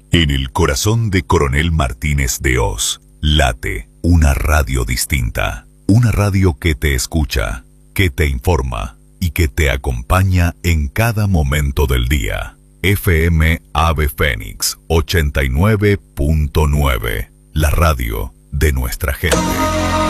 En el corazón de Coronel Martínez de Hoz, late una radio distinta. Una radio que te escucha, que te informa y que te acompaña en cada momento del día. FM Ave Fénix 89.9, la radio de nuestra gente.